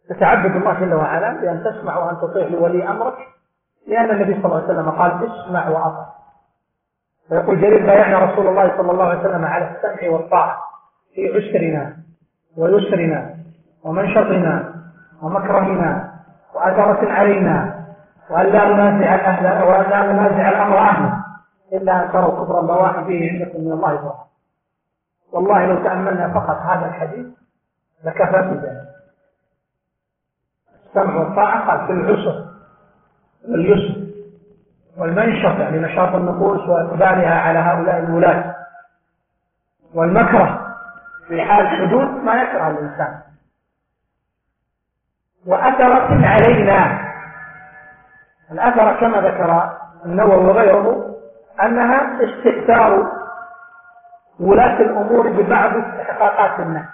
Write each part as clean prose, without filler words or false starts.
تتعبد الله جل وعلا بأن تسمع وأن تطيع لولي أمرك، لأن النبي صلى الله عليه وسلم قال اسمع وأطع. فيقول جرير بايعنا رسول الله صلى الله عليه وسلم على السمع والطاعة في عسرنا ويسرنا ومنشطنا ومكرهنا وأثرة علينا، وأن لا ننازع الأمر أهله إلا أن تروا كفرا بواحا فيه عندكم من الله برهان. والله لو تأملنا فقط هذا الحديث لكفى في ذلك. السمع والطاعة قال في العسر واليسر والمنشط، يعني نشاط النفوس وإقبالها على هؤلاء الولاة، والمكره في حال حدود ما يكره الإنسان، وأثرة علينا. الأثر كما ذكر النووي وغيره أنها استئثار ولاة الأمور ببعض استحقاقات الناس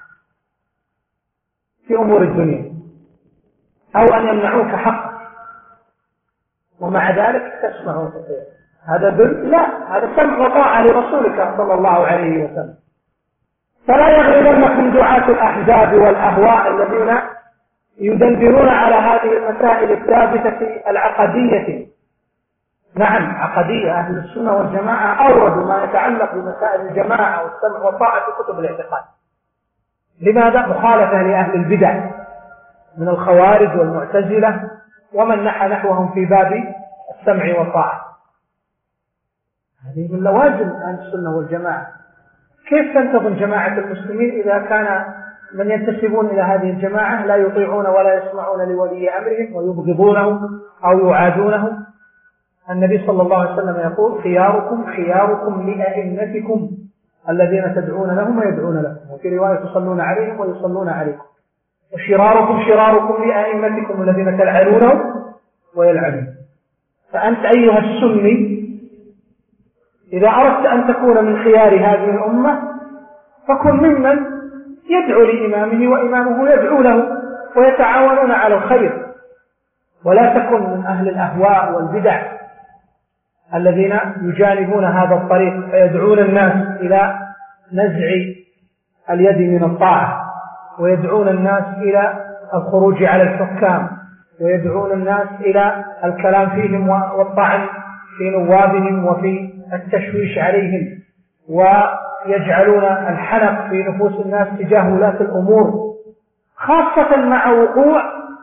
في أمور الدنيا، أو أن يمنعوك حق ومع ذلك تسمع وتطيع. هذا لا، هذا سمع وطاعة لرسولك صلى الله عليه وسلم. فلا يغررنكم دعاة الأحزاب والأهواء الذين يدندنون على هذه المسائل الثابتة العقدية. نعم عقدية، أهل السنة والجماعة أوردوا ما يتعلق بمسائل الجماعة والسمع والطاعة في كتب الاعتقاد. لماذا؟ مخالفة لأهل البدع من الخوارج والمعتزلة ومن نحى نحوهم في باب السمع والطاعة. هذه من لوازم أهل السنة والجماعة. كيف تنتظم جماعة المسلمين إذا كان من ينتسبون إلى هذه الجماعة لا يطيعون ولا يسمعون لولي أمرهم ويبغضونه أو يعادونه؟ النبي صلى الله عليه وسلم يقول خياركم لأئمتكم الذين تدعون لهم ويدعون لكم، وفي رواية تصلون عليهم ويصلون عليكم. وشراركم لأئمتكم الذين تلعنونهم ويلعنون. فأنت أيها السني إذا أردت أن تكون من خيار هذه الأمة فكن ممن يدعو لإمامه وإمامه يدعو له ويتعاونون على الخير، ولا تكن من أهل الأهواء والبدع الذين يجانبون هذا الطريق فيدعون الناس إلى نزع اليد من الطاعة، ويدعون الناس إلى الخروج على الحكام، ويدعون الناس إلى الكلام فيهم والطعن في نوابهم وفي التشويش عليهم، ويجعلون الحنق في نفوس الناس تجاه ولاة الأمور، خاصة مع وقوع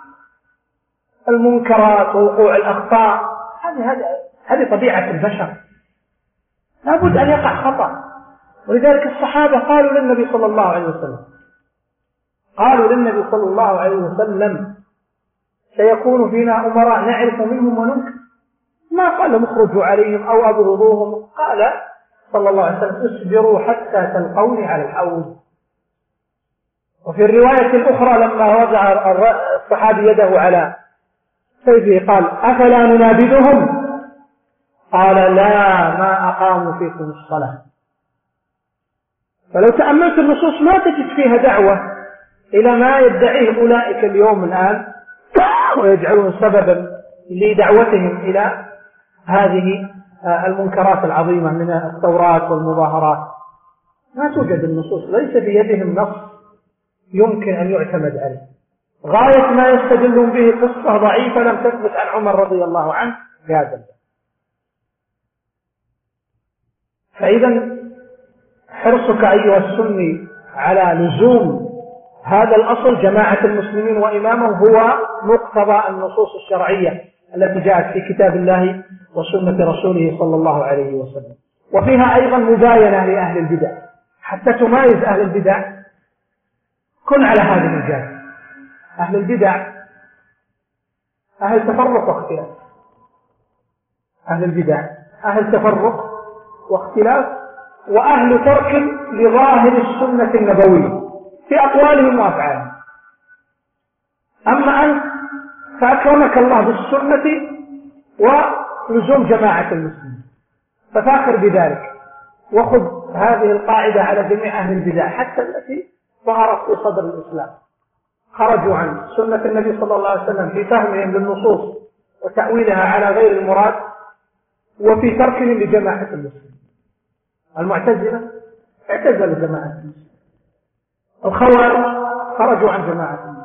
المنكرات ووقوع الأخطاء. هذه طبيعة البشر، لا بد أن يقع خطأ. ولذلك الصحابة قالوا للنبي صلى الله عليه وسلم سيكون فينا أمراء نعرف منهم وننكر. ما قال نخرج عليهم أو أبغضوهم، قال صلى الله عليه وسلم اصبروا حتى تلقوني على الحوض. وفي الرواية الأخرى لما وضع الصحابي يده على سيفه قال أفلا ننابذهم؟ قال لا، ما أقاموا فيكم الصلاة. فلو تأملت النصوص ما تجد فيها دعوة إلى ما يدعيه أولئك اليوم الآن ويجعلون سببا لدعوتهم إلى هذه المنكرات العظيمة من الثورات والمظاهرات. ما توجد النصوص، ليس بيدهم نص يمكن أن يعتمد عليه. غاية ما يستدلون به قصة ضعيفة لم تثبت عن عمر رضي الله عنه بهذا. فإذا حرصك أيها السني على لزوم هذا الأصل جماعة المسلمين وإمامهم هو مقتضى النصوص الشرعية التي جاءت في كتاب الله وسنة رسوله صلى الله عليه وسلم. وفيها أيضا مباينة لأهل البدع حتى تمايز أهل البدع. كن على هذه الجانب. أهل البدع أهل تفرق واختلاف، أهل البدع أهل تفرق واختلاف وأهل ترك لظاهر السنة النبوية في أقوالهم وأفعالهم. أما أنت فأكرمك الله بالسنة ولزوم جماعة المسلمين، ففاخر بذلك، وخذ هذه القاعدة على جميع أهل البدع حتى التي ظهرت في صدر الإسلام، خرجوا عن سنة النبي صلى الله عليه وسلم في فهمهم للنصوص وتأويلها على غير المراد وفي تركهم لجماعة المسلمين. المعتزلة اعتزلوا جماعة المسلمين، الخوارج خرجوا عن جماعة المسلمين.